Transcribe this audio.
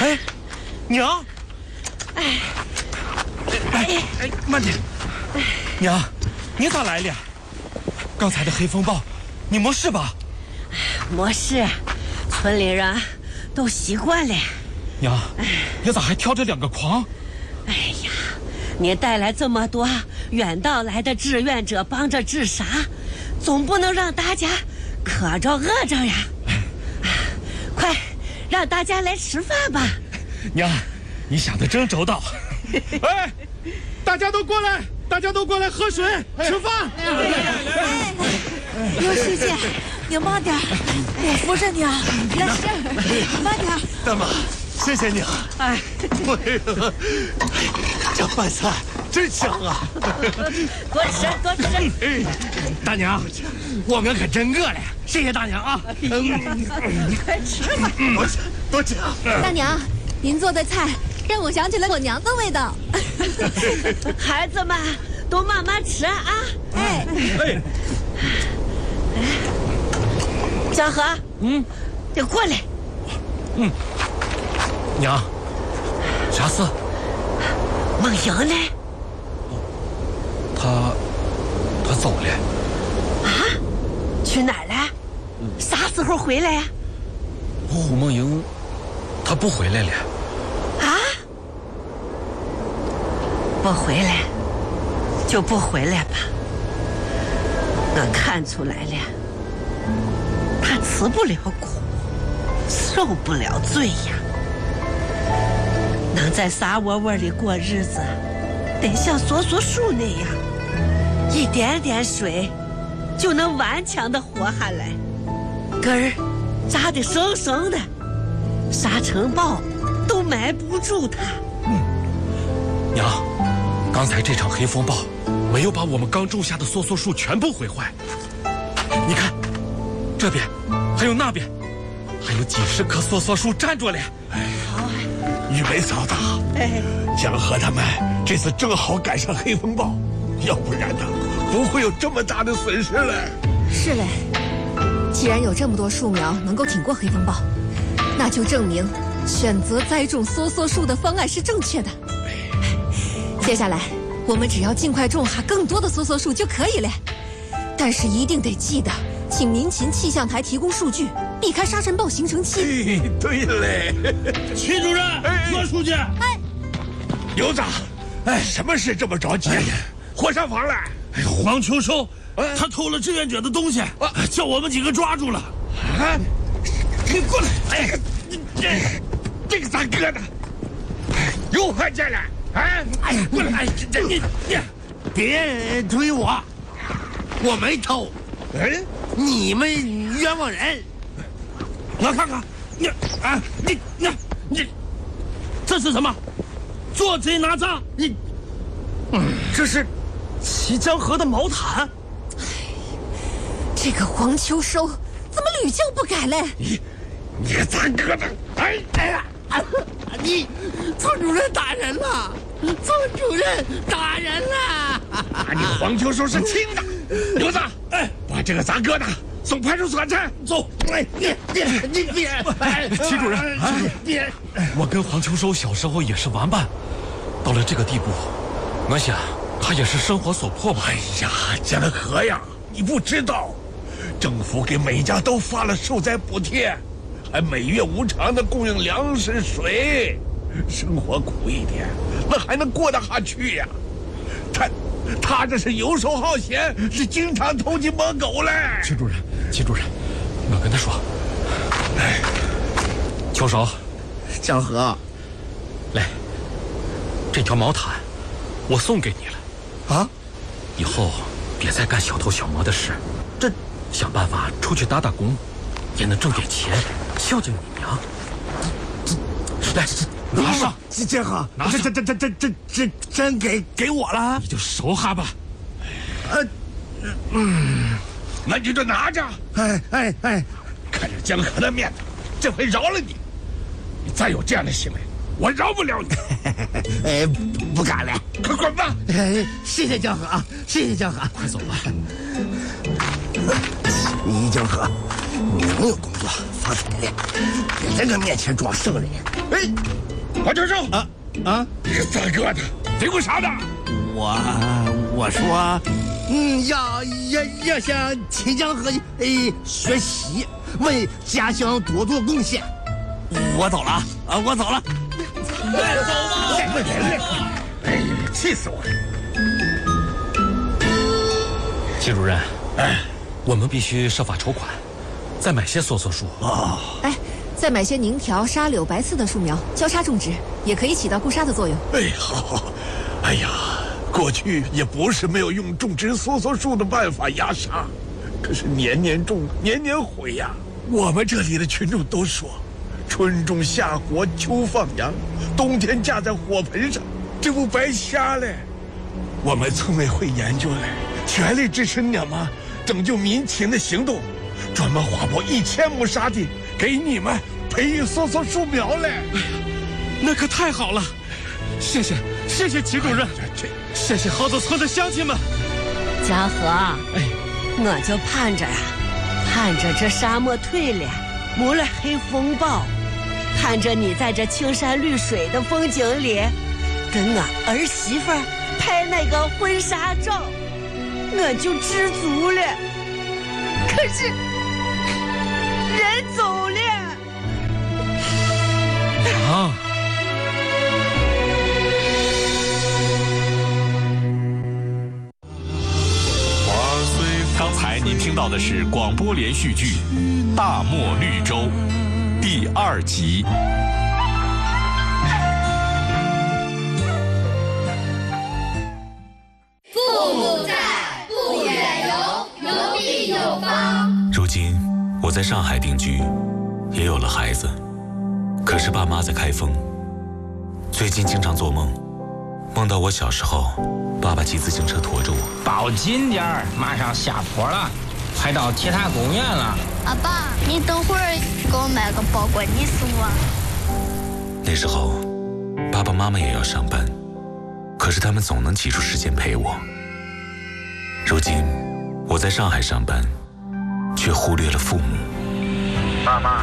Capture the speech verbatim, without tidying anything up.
哎，娘！哎，哎哎，慢点，娘，你咋来了？刚才的黑风暴，你没事吧？ 没事，村里人都习惯了。 娘，你咋还挑着两个筐？ 哎呀，你带来这么多远道来的志愿者帮着治沙，总不能让大家渴着饿着呀！快，让大家来吃饭吧！ 娘，你想得真周到。哎，大家都过来，大家都过来喝水、吃饭。 哎，刘师姐，你慢点，我扶着你啊，没事，慢点。 大妈，谢谢你啊！ 哎， 哎呀，这饭菜真香啊！ 多吃多吃。 哎，大娘，我们可真饿了，谢谢大娘啊！ 快吃吧。 多吃多吃啊！ 大娘，您做的菜让我想起了我娘的味道。 孩子们都慢慢吃啊！ 哎哎， 江河， 嗯， 你过来。 嗯，娘，啥事？ 梦莹呢？ 他他走了。 啊？去哪儿了？啥时候回来呀？ 胡梦莹，她不回来了。 啊？不回来就不回来吧。我看出来了，他吃不了苦，受不了罪呀。能在沙窝窝里过日子，得像梭梭树那样，一点点水就能顽强地活下来，根儿扎得生生的，沙尘暴都埋不住它。 嗯，娘，刚才这场黑风暴没有把我们刚种下的梭梭树全部毁坏。你看，这边还有那边，还有几十棵梭梭树站着了。 好，玉梅嫂子，哎，江河他们这次正好赶上黑风暴，要不然呢，不会有这么大的损失嘞。 是嘞，既然有这么多树苗能够挺过黑风暴，那就证明选择栽种梭梭树的方案是正确的。接下来，我们只要尽快种下更多的梭梭树就可以了。但是一定得记得，请民勤气象台提供数据，避开沙尘暴形成期。 哎，对嘞， 徐主任，何书记， 哎， 刘子，哎，什么事这么着急？火上房来！ 哎，黄秋收，他偷了志愿者的东西，叫我们几个抓住了。 啊，你过来！哎，这这个咋搁的？又看见了！哎，哎呀，过来！哎，这这你你别推我，我没偷。 嗯， 你们冤枉人！我看看，你啊，你你你，这是什么？做贼拿赃！你， 嗯，这是齐江河的毛毯。 这个黄秋收怎么屡教不改嘞？ 你你个咋搁的？哎哎呀！ 你村主任打人了！村主任打人了！ 你黄秋收是轻的，刘子，哎，把这个杂疙瘩送派出所去。 走！ 哎，你你你别！ 哎，齐主任，齐主任， 别！ 我跟黄秋收小时候也是玩伴，到了这个地步，我想他也是生活所迫吧。 哎呀，江河呀，你不知道，政府给每家都发了受灾补贴，还每月无偿的供应粮食水，生活苦一点，那还能过得下去呀？他他这是游手好闲，是经常偷鸡摸狗嘞。 齐主任，齐主任，我跟他说，哎，秋收， 江河， 来，这条毛毯我送给你了啊，以后别再干小偷小摸的事，这想办法出去打打工，也能挣点钱，孝敬你娘。来，拿上。 江河，这这这这这这这真给给我了？ 你就收下吧。 呃， 嗯，那你就拿着。 哎哎哎， 看着江河的面子，这回饶了你。你再有这样的行为，我饶不了你。 哎，不敢了， 快滚吧！ 哎，谢谢江河啊，谢谢江河， 快走吧。 你江河，你能有工作发财了，别在我面前装圣人。 哎，黄教授啊啊！ 你是咋个的？贼过啥的？ 我我说，嗯，要要要向亲江河哎学习，为家乡多做贡献。我走了啊！我走了。 快走吧！哎呀，气死我了！ 秦主任，哎，我们必须设法筹款，再买些梭梭树。 哦， 哎，再买些宁条、沙柳、白刺的树苗，交叉种植，也可以起到固沙的作用。 哎，好好。哎呀，过去也不是没有用种植梭梭树的办法压沙，可是年年种，年年毁呀。我们这里的群众都说，春种夏活，秋放羊，冬天架在火盆上，这不白瞎了？我们村委会研究了，全力支持你们拯救民情的行动，专门划拨一千亩沙地给你们培育梭梭树苗嘞。哎呀， 那可太好了！谢谢谢谢齐主任，谢谢好多村的乡亲们。 嘉禾，哎，我就盼着呀，盼着这沙漠退了，没了黑风暴，盼着你在这青山绿水的风景里，跟我儿媳妇拍那个婚纱照，我就知足了。可是人走了啊！ 刚才您听到的是广播连续剧《大漠绿洲》第二集。 父母在，不远游，游必有方。 如今我在上海定居，也有了孩子，可是爸妈在开封。最近经常做梦，梦到我小时候，爸爸骑自行车驮着我。 抱紧点儿，马上下坡了，快到铁塔公园了。 阿爸，你等会儿给我买个包裹，你送我。 那时候，爸爸妈妈也要上班，可是他们总能挤出时间陪我。如今，我在上海上班，却忽略了父母。 爸妈。